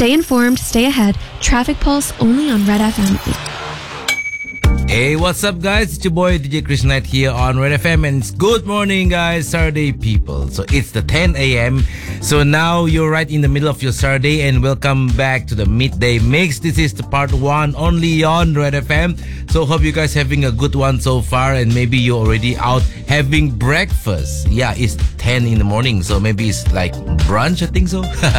Stay informed, stay ahead. Traffic Pulse only on Red FM. Hey, what's up, guys? It's your boy DJ Chris Knight here on Red FM, and it's good morning, guys, Saturday people. So it's the 10 a.m. So now you're right in the middle of your Saturday, and welcome back to the Midday Mix. This is the part 1 only on Red FM. So hope you guys having a good one so far, and maybe you're already out having breakfast. Yeah, it's 10 in the morning, so maybe it's like brunch, I think so.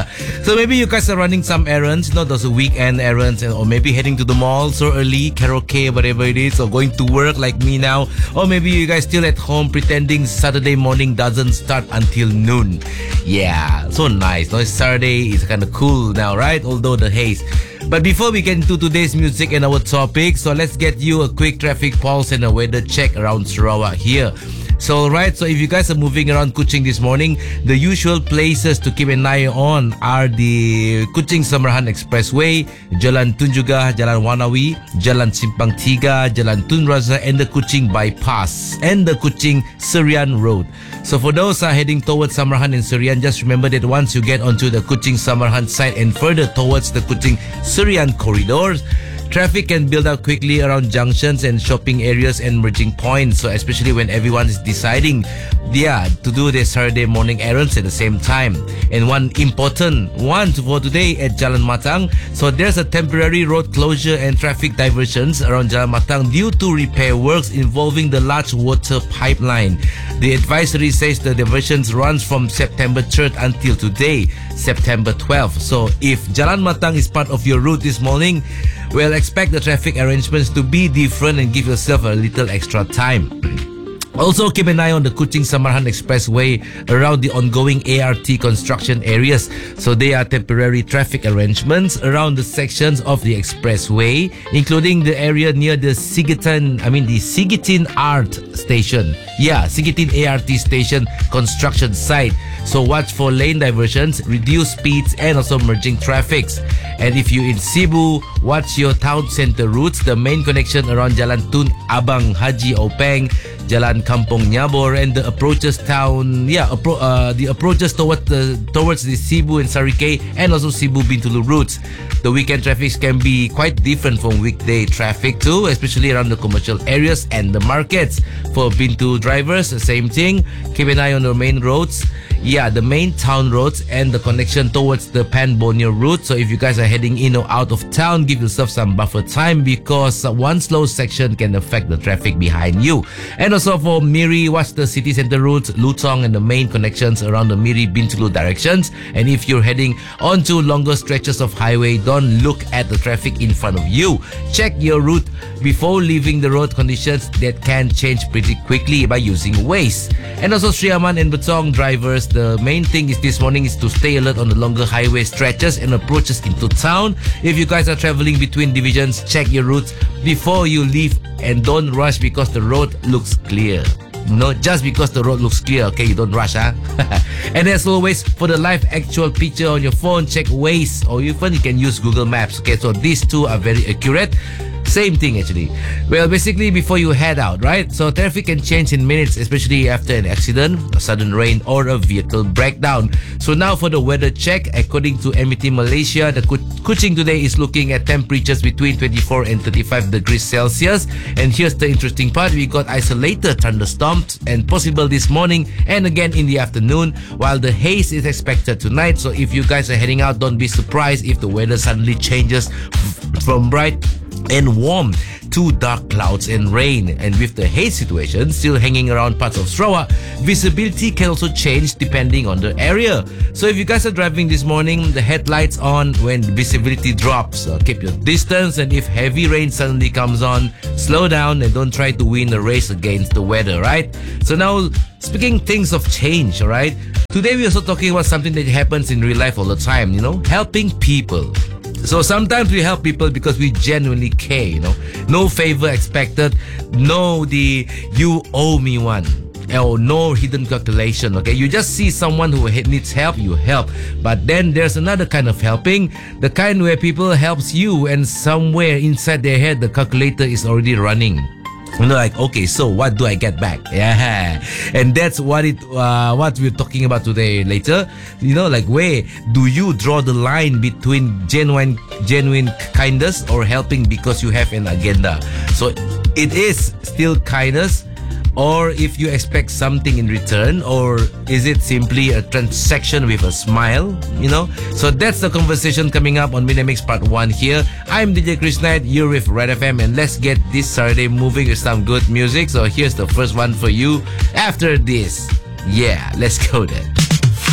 So maybe you guys are running some errands, not those weekend errands, or maybe heading to the mall so early, karaoke, whatever it is, or going to work like me now, or maybe you guys still at home pretending Saturday morning doesn't start until noon. Yeah, so nice. No, it's Saturday, it's kind of cool now, right? Although the haze. But before we get into today's music and our topic, so let's get you a quick traffic pulse and a weather check around Sarawak here. So alright, so if you guys are moving around Kuching this morning, the usual places to keep an eye on are the Kuching Samarahan Expressway, Jalan Tun Juga, Jalan Wanawi, Jalan Simpang Tiga, Jalan Tun Razak, and the Kuching Bypass, and the Kuching Serian Road. So for those who are heading towards Samarahan and Serian, just remember that once you get onto the Kuching Samarahan side and further towards the Kuching Serian corridors, traffic can build up quickly around junctions and shopping areas and merging points. So especially when everyone is deciding, to do their Saturday morning errands at the same time. And one important one for today at Jalan Matang. So there's a temporary road closure and traffic diversions around Jalan Matang due to repair works involving the large water pipeline. The advisory says the diversions runs from September 3rd until today, September 12th. So if Jalan Matang is part of your route this morning, well, expect the traffic arrangements to be different and give yourself a little extra time. Also, keep an eye on the Kuching Samarahan Expressway around the ongoing ART construction areas. So they are temporary traffic arrangements around the sections of the expressway, including the area near the Sigitin Art Station. Yeah, Sigitin ART Station construction site. So watch for lane diversions, reduce speeds, and also merging traffics. And if you're in Cebu, watch your town center routes. The main connection around Jalan Tun Abang Haji Openg, Jalan Kampung Nyabor, and the approaches the approaches towards the Cebu and Sarike, and also Cebu Bintulu routes. The weekend traffic can be quite different from weekday traffic too, especially around the commercial areas and the markets. For Bintu drivers, the same thing. Keep an eye on the main roads. Yeah, the main town roads and the connection towards the Pan Borneo route. So if you guys are heading in or out of town, give yourself some buffer time, because one slow section can affect the traffic behind you. And also for Miri, watch the city center routes, Lutong, and the main connections around the Miri Bintulu directions. And if you're heading onto longer stretches of highway, don't look at the traffic in front of you. Check your route before leaving the road conditions that can change pretty quickly by using Waze. And also Sri Aman and Betong drivers, the main thing is this morning is to stay alert on the longer highway stretches and approaches into town. If you guys are traveling between divisions, check your routes before you leave, and don't rush because the road looks clear. No, just because the road looks clear, okay, you don't rush, huh? And as always, for the live actual picture on your phone, check Waze, or even you can use Google Maps. Okay, so these two are very accurate. Same thing actually. Well, basically before you head out, right? So traffic can change in minutes, especially after an accident, a sudden rain, or a vehicle breakdown. So now for the weather check, according to MET Malaysia, the Kuching today is looking at temperatures between 24 and 35 degrees Celsius. And here's the interesting part, we got isolated thunderstorms and possible this morning and again in the afternoon, while the haze is expected tonight. So if you guys are heading out, don't be surprised if the weather suddenly changes from bright and warm to dark clouds and rain. And with the haze situation still hanging around parts of Sarawak, visibility can also change depending on the area. So if you guys are driving this morning, the headlights on when visibility drops. Keep your distance, and if heavy rain suddenly comes on, slow down and don't try to win a race against the weather, right? So now, speaking things of change, alright? Today we're also talking about something that happens in real life all the time, helping people. So sometimes we help people because we genuinely care, No favor expected, no you owe me one. Or no hidden calculation, okay? You just see someone who needs help, you help. But then there's another kind of helping, the kind where people helps you and somewhere inside their head the calculator is already running. And they're like, okay, so what do I get back? Yeah, and that's what we're talking about today. Later, like, where do you draw the line between genuine kindness or helping because you have an agenda? So it is still kindness, or if you expect something in return, or is it simply a transaction with a smile? So that's the conversation coming up on Minamix Part 1 here. I'm DJ Chris Knight, you're with Red FM, and let's get this Saturday moving with some good music. So here's the first one for you after this. Yeah, let's go then.